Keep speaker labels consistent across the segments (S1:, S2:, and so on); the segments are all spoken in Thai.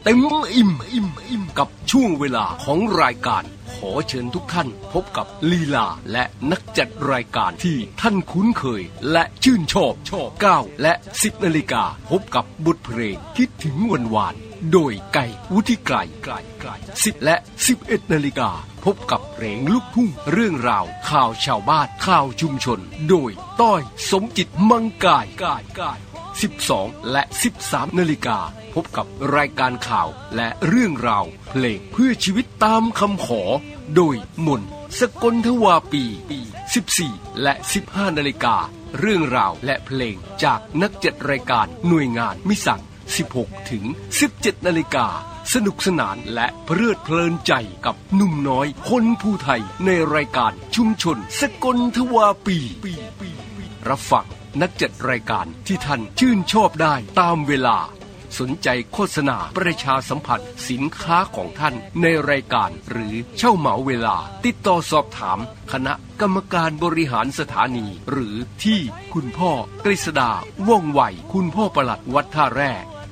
S1: เต็มอิ่มกับช่วงเวลาของรายการขอเชิญทุกท่านพบกับลีลาและนักจัดรายการที่ท่านคุ้นเคยและชื่นชอบ9 และ 10 นาฬิกาพบกับบทเพลงคิดถึงวันวานโดยไก่วุฒิไกร10 และ 11 นาฬิกาพบกับเพลงลูกทุ่งเรื่องราวข่าวชาวบ้านข่าวชุมชนโดยต้อยสมจิตมังกาย12 และ 13 นาฬิกาพบกับรายการข่าวและเรื่องราวเพลงเพื่อชีวิตตามคำขอโดยมนสกลทวาปี14 และ 15 นาฬิกาเรื่องราวและเพลงจากนักจัดรายการหน่วยงานมิสั่ง16 ถึง 17 นาฬิกาสนุกสนานและเพลิดเพลินใจกับหนุ่มน้อยคนภูไทยในรายการชุมชนสกลทวาปีรับฟังนักจัดรายการที่ท่านชื่นชอบได้ตามเวลาสนใจโฆษณาประชาสัมพันธ์สินค้าของท่านในรายการหรือเช่าเหมาเวลาติดต่อสอบถามคณะกรรมการบริหารสถานีหรือที่คุณพ่อกฤษดาว่องไวคุณพ่อปลัดวัดท่าแร่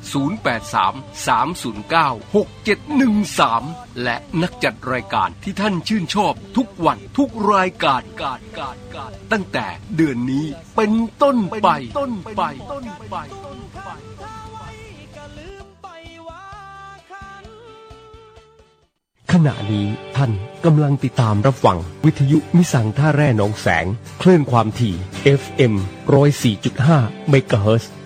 S1: 083-309-6713และนักจัดรายการที่ท่านชื่นชอบทุกวันทุกรายการตั้งแต่เดือนนี้เป็นต้นไปขณะนี้ท่านกำลังติดตามรับฟังวิทยุมิสังท่าแร่หนองแสงคลื่นความถี่ FM 104.5 เมกะเฮิรตซ์